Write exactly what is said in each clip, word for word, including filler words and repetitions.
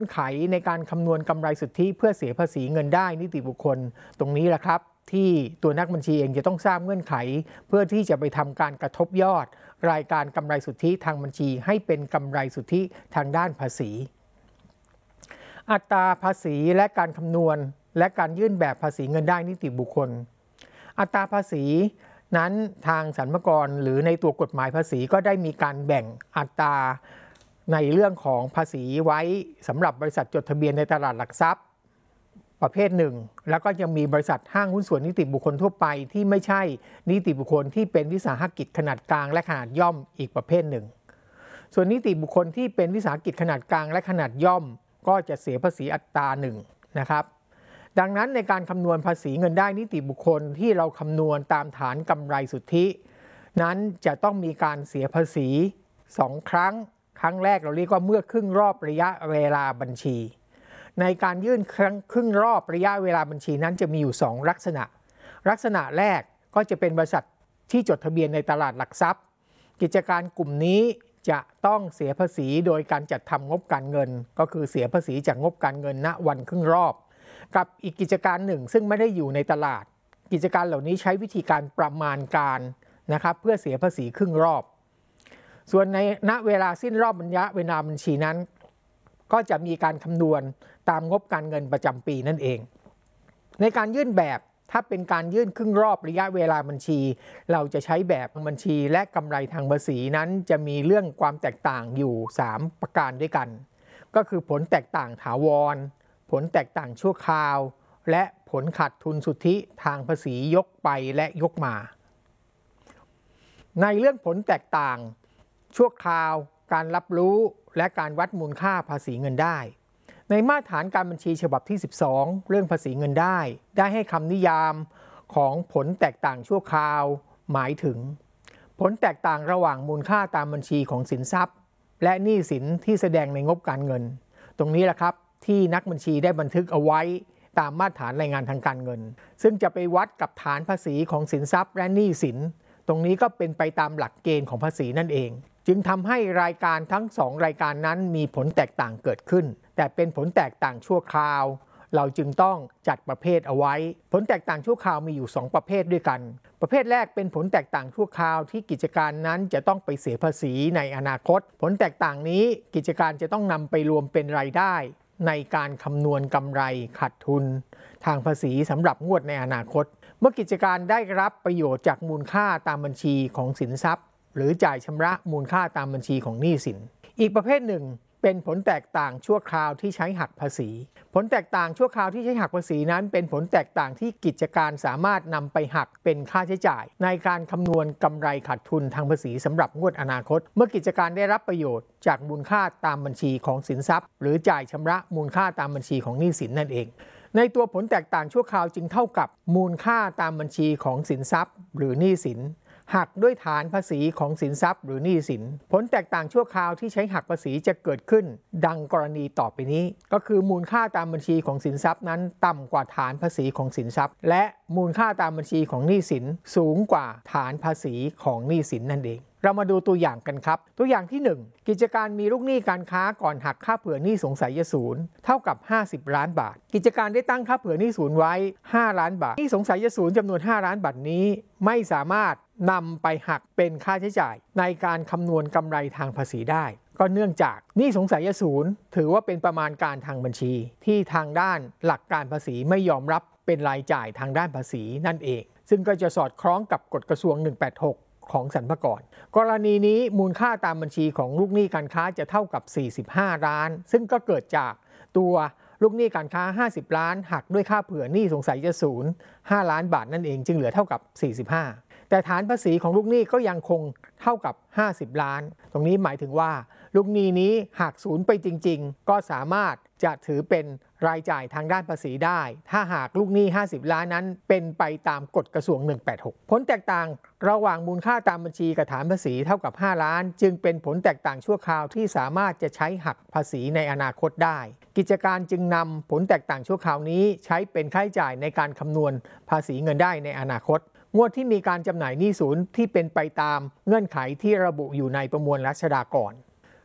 ไขในการคำนวณกำไรสุทธิเพื่อเสียภาษีเงินได้นิติบุคคลตรงนี้แหละครับที่ตัวนักบัญชีเองจะต้องทราบเงื่อนไขเพื่อที่จะไปทำการกระทบยอดรายการกำไรสุทธิทางบัญชีให้เป็นกำไรสุทธิทางด้านภาษีอัตราภาษีและการคำนวณและการยื่นแบบภาษีเงินได้นิติบุคคลอัตราภาษีนั้นทางสรรพากรหรือในตัวกฎหมายภาษีก็ได้มีการแบ่งอัตราในเรื่องของภาษีไว้สำหรับบริษัทจดทะเบียนในตลาดหลักทรัพย์ประเภทหนึ่งแล้วก็ยังมีบริษัทห้างหุ้นส่วนนิติบุคคลทั่วไปที่ไม่ใช่นิติบุคคลที่เป็นวิสาหกิจขนาดกลางและขนาดย่อมอีกประเภทหนึ่งส่วนนิติบุคคลที่เป็นวิสาหกิจขนาดกลางและขนาดย่อมก็จะเสียภาษีอัตราหนึ่งนะครับดังนั้นในการคำนวณภาษีเงินได้นิติบุคคลที่เราคำนวณตามฐานกำไรสุทธินั้นจะต้องมีการเสียภาษีสองครั้งครั้งแรกเราเรียกว่าเมื่อครึ่งรอบระยะเวลาบัญชีในการยื่นครั้งครึ่งรอบระยะเวลาบัญชีนั้นจะมีอยู่สองลักษณะลักษณะแรกก็จะเป็นบริษัทที่จดทะเบียนในตลาดหลักทรัพย์กิจการกลุ่มนี้จะต้องเสียภาษีโดยการจัดทำงบการเงินก็คือเสียภาษีจากงบการเงินณวันครึ่งรอบกับอีกกิจการหนึ่งซึ่งไม่ได้อยู่ในตลาดกิจการเหล่านี้ใช้วิธีการประมาณการนะครับเพื่อเสียภาษีครึ่งรอบส่วนในณเวลาสิ้นรอบระยะเวลาบัญชีนั้นก็จะมีการคำนวณตามงบการเงินประจำปีนั่นเองในการยื่นแบบถ้าเป็นการยื่นครึ่งรอบระยะเวลาบัญชีเราจะใช้แบบบัญชีและกำไรทางภาษีนั้นจะมีเรื่องความแตกต่างอยู่สามประการด้วยกันก็คือผลแตกต่างถาวรผลแตกต่างชั่วคราวและผลขาดทุนสุทธิทางภาษียกไปและยกมาในเรื่องผลแตกต่างชั่วคราวการรับรู้และการวัดมูลค่าภาษีเงินได้ในมาตรฐานการบัญชีฉบับที่สิบสองเรื่องภาษีเงินได้ได้ให้คำนิยามของผลแตกต่างชั่วคราวหมายถึงผลแตกต่างระหว่างมูลค่าตามบัญชีของสินทรัพย์และหนี้สินที่แสดงในงบการเงินตรงนี้แหละครับที่นักบัญชีได้บันทึกเอาไว้ตามมาตรฐานรายงานทางการเงินซึ่งจะไปวัดกับฐานภาษีของสินทรัพย์และหนี้สินตรงนี้ก็เป็นไปตามหลักเกณฑ์ของภาษีนั่นเองจึงทำให้รายการทั้งสองรายการนั้นมีผลแตกต่างเกิดขึ้นแต่เป็นผลแตกต่างชั่วคราวเราจึงต้องจัดประเภทเอาไว้ผลแตกต่างชั่วคราวมีอยู่สองประเภทด้วยกันประเภทแรกเป็นผลแตกต่างชั่วคราวที่กิจการนั้นจะต้องไปเสียภาษีในอนาคตผลแตกต่างนี้กิจการจะต้องนำไปรวมเป็นรายได้ในการคำนวณกำไรขาดทุนทางภาษีสำหรับงวดในอนาคตเมื่อกิจการได้รับประโยชน์จากมูลค่าตามบัญชีของสินทรัพย์หรือจ่ายชำระมูลค่าตามบัญชีของหนี้สินอีกประเภทหนึ่งเป็นผลแตกต่างชั่วคราวที่ใช้หักภาษีผลแตกต่างชั่วคราวที่ใช้หักภาษีนั้นเป็นผลแตกต่างที่กิจการสามารถนำไปหักเป็นค่าใช้จ่ายในการคำนวณกำไรขาดทุนทางภาษีสำหรับงวดอนาคตเมื่อกิจการได้รับประโยชน์จากมูลค่าตามบัญชีของสินทรัพย์หรือจ่ายชำระมูลค่าตามบัญชีของหนี้สินนั่นเองในตัวผลแตกต่างชั่วคราวจึงเท่ากับมูลค่าตามบัญชีของสินทรัพย์หรือหนี้สินหักด้วยฐานภาษีของสินทรัพย์หรือหนี้สินผลแตกต่างชั่วคราวที่ใช้หักภาษีจะเกิดขึ้นดังกรณีต่อไปนี้ก็คือมูลค่าตามบัญชีของสินทรัพย์นั้นต่ำกว่าฐานภาษีของสินทรัพย์และมูลค่าตามบัญชีของหนี้สินสูงกว่าฐานภาษีของหนี้สินนั่นเองเรามาดูตัวอย่างกันครับตัวอย่างที่หนึ่งกิจการมีลูกหนี้การค้าก่อนหักค่าเผื่อหนี้สงสัยศูนย์เท่ากับห้าสิบล้านบาทกิจการได้ตั้งค่าเผื่อหนี้ศูนย์ไว้ห้าล้านบาทหนี้สงสัยศูนย์จำนวนห้าล้านบาทนี้ไม่สามารถนำไปหักเป็นค่าใช้จ่ายในการคำนวณกำไรทางภาษีได้ก็เนื่องจากหนี้สงสัยศูนย์ถือว่าเป็นประมาณการทางบัญชีที่ทางด้านหลักการภาษีไม่ยอมรับเป็นรายจ่ายทางด้านภาษีนั่นเองซึ่งก็จะสอดคล้องกับกฎกระทรวงหนึ่งแปดหกของสรรพากรกรณีนี้มูลค่าตามบัญชีของลูกหนี้การค้าจะเท่ากับสี่สิบห้าล้านซึ่งก็เกิดจากตัวลูกหนี้การค้าห้าสิบล้านหักด้วยค่าเผื่อหนี้สงสัยจะศูนย์ห้าล้านบาทนั่นเองจึงเหลือเท่ากับสี่สิบห้าแต่ฐานภาษีของลูกหนี้ก็ยังคงเท่ากับห้าสิบล้านตรงนี้หมายถึงว่าลูกหนี้นี้หักศูนย์ไปจริงๆก็สามารถจะถือเป็นรายจ่ายทางด้านภาษีได้ถ้าหากลูกหนี้ห้าสิบล้านนั้นเป็นไปตามกฎกระทรวงหนึ่งแปดหกผลแตกต่างระหว่างมูลค่าตามบัญชีกับฐานภาษีเท่ากับห้าล้านจึงเป็นผลแตกต่างชั่วคราวที่สามารถจะใช้หักภาษีในอนาคตได้กิจการจึงนำผลแตกต่างชั่วคราวนี้ใช้เป็นค่าใช้จ่ายในการคำนวณภาษีเงินได้ในอนาคตงวดที่มีการจำหน่ายหนี้ศูนย์ที่เป็นไปตามเงื่อนไขที่ระบุอยู่ในประมวลรัชฎากร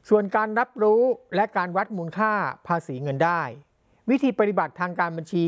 ส่วนการรับรู้และการวัดมูลค่าภาษีเงินได้วิธีปฏิบัติทางการบัญชี